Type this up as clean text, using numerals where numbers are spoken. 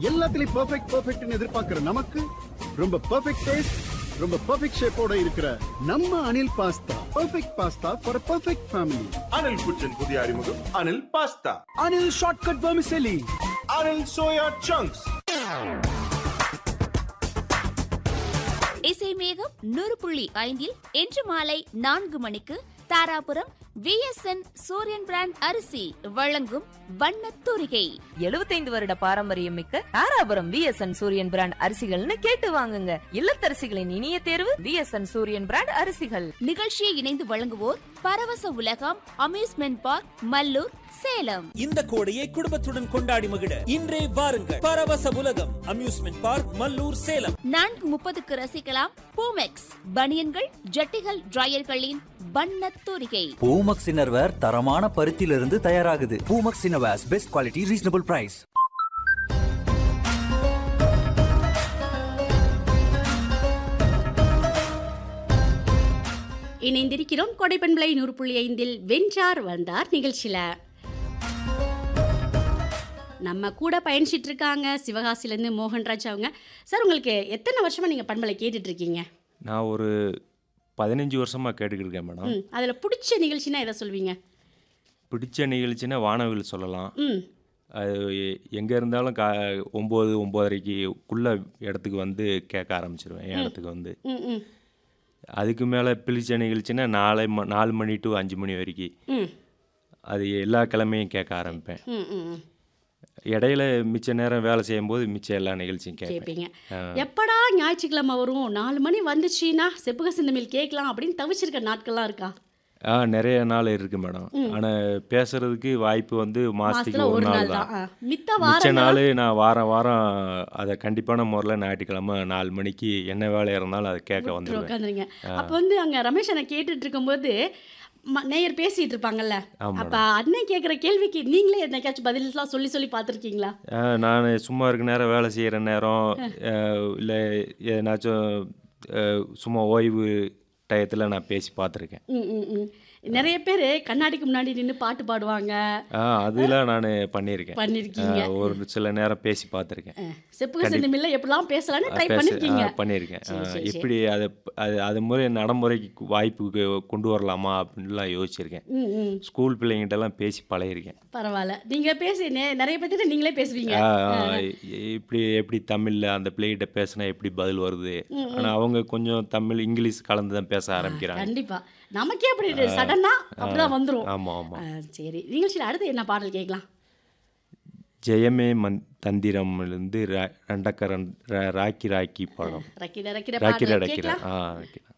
எல்லாத்துலயும் பெர்ஃபெக்ட்னு எதிர்பார்க்கிற நமக்கு ரொம்ப பெர்ஃபெக்ட் டேஸ்ட், ரொம்ப பெர்ஃபெக்ட் ஷேப்போட இருக்கிற நம்ம Anil pasta perfect pasta for perfect family. Anil குச்சின் புதிய அறிமுகம் Anil pasta. Anil shortcut vermicelli. Anil soya chunks. இசை மேகம் 100.5 இன்று மாலை 4 மணிக்கு தாராபுரம் VSN சூரியன் பிராண்ட் அரிசி வழங்கும் வண்ணத்தூரிகை. 75 வருட பாரம்பரியம் மிக்க தாராபுரம் VSN சூரியன் பிராண்ட் அரிசிகள்னு கேட்டு வாங்குங்க. இல்லத்தரசிகளின் இனிய தேர்வு VSN சூரியன் பிராண்ட் அரிசிகள். நிகழ்ச்சியை இணைந்து வழங்குவோர் பரவச உலகம் அம்யூஸ்மெண்ட் பார்க் மல்லூர் சேலம். இந்த கோடையை குடும்பத்துடன் கொண்டாடி மகிழ இன்றே வாருங்கள். பரவச உலகம் அம்யூஸ்மெண்ட் பார்க் மல்லூர் சேலம். 4:30க்கு ரசிக்கலாம் பூமெக்ஸ் பனியன்கள் ஜட்டிகள் டிரையர்களின் வண்ணத்தூரிகை. பூமக்ஸ் இன்னர்வேர் தரமான பருத்தியிலிருந்து தயாராகுது. Poomex innerwears best quality reasonable price. இணைந்திருக்கிறோம் கொடைப்பண்பலை 100.5 வென்றார் வந்தார் நிகழ்ச்சியில. நம்ம கூட பயணிச்சிட்டு இருக்காங்க சிவகாசிலேருந்து மோகன்ராஜ் அவங்க. சார், உங்களுக்கு எத்தனை வருஷமா நீங்க பண்பலை கேட்டுட்டு இருக்கீங்க? நான் ஒரு 15 வருஷமாக கேட்டுக்கிட்டு இருக்கேன் மேடம். அதில் பிடிச்ச நிகழ்ச்சினா எதை சொல்வீங்க? பிடிச்ச நிகழ்ச்சின்னா வானவில் சொல்லலாம். ம் அது எங்கே இருந்தாலும் 9-9:30க்குள்ளே இடத்துக்கு வந்து கேட்க ஆரம்பிச்சிருவேன். என் இடத்துக்கு வந்து ம் ம் அதுக்கு மேலே பிடிச்ச நிகழ்ச்சின்னா 4 மணி டு 5 மணி வரைக்கும் ம் அது எல்லா கிழமையும் கேட்க ஆரம்பிப்பேன். ம் ம் இடையில மிச்ச நேரம் வேலை செய்யும்போது மிச்சம் எல்லா நிகழ்ச்சியும் கேட்பீங்க. கேட்பேன். எப்படா ஞாயிற்றுக்கிழமை வரும் 4 மணி வந்துச்சுன்னா செப்புக சிந்தமில் கேட்கலாம் அப்படின்னு தவிச்சிருக்க நாட்கள்லாம் இருக்கா? நிறைய நாள் இருக்குது மேடம். ஆனால் பேசுகிறதுக்கு வாய்ப்பு வந்து மாதத்துக்கு மாசத்துல ஒரு ஒரு நாள் நாள் தான். தான். மித்த மிச்ச வாரம் நாள் நான் வாரம் அதை கண்டிப்பான முறையில் ஞாயிற்றுக்கிழமை 4 மணிக்கு என்ன வேலை இருந்தாலும் அதை கேட்க வந்துடுவேன். உட்காந்துருங்க. அப்போ வந்து அங்கே ரமேஷ் அண்ணன் கேட்டுட்டு இருக்கும்போது நேயர் பேசிட்டு இருப்பாங்க. அப்ப அண்ணன் கேட்குற கேள்விக்கு நீங்களே என்னைக்காச்சும் பதிலாம் சொல்லி சொல்லி பார்த்துருக்கீங்களா? நான் சும்மா இருக்க நேரம் வேலை செய்கிற நேரம் இல்லை ஏதாச்சும் சும்மா ஓய்வு டயத்தில் நான் பேசி பார்த்துருக்கேன். ம் ம் ம் நிறைய பேர் கண்ணாடிக்கு முன்னாடி நின்று பாட்டு பாடுவாங்க. அதெல்லாம் நான் பண்ணியிருக்கேன். பண்ணியிருக்கீங்க. ஒரு சில நேரம் பேசி பார்த்துருக்கேன். செப்புக சிந்தமில்ல எப்படிலாம் பேசலாம்னு ட்ரை பண்ணிருக்கீங்க. பண்ணியிருக்கேன். எப்படி அது முறை நடைமுறைக்கு வாய்ப்பு கொண்டு வரலாமா அப்படின்லாம் யோசிச்சிருக்கேன். ம் ம் ஸ்கூல் பிள்ளைங்கிட்டலாம் பேசி பழகிருக்கேன். பரவாயில்ல. நீங்கள் பேசி நிறைய பேர்த்திட்ட நீங்களே பேசுவீங்க. எப்படி தமிழில் அந்த பிள்ளைகிட்ட பேசினா எப்படி பதில் வருது. ஆனால் அவங்க கொஞ்சம் தமிழ் இங்கிலீஷ் கலந்து தான் பேச ஆரம்பிக்கிறாங்க. கண்டிப்பா நமக்கே அப்படி சடனா அப்படிதான் வந்துரும். ஆமாம் ஆமாம். சரி, நிகழ்ச்சியில் அடுத்து என்ன பாடல் கேட்கலாம்? ஜெயமே தந்திரம்லேருந்து ரண்டக்கரன் ராக்கி படம். ரக்கிட ரக்கிட ராக்கி பாடல் ரக்கிற கேட்கலாம்.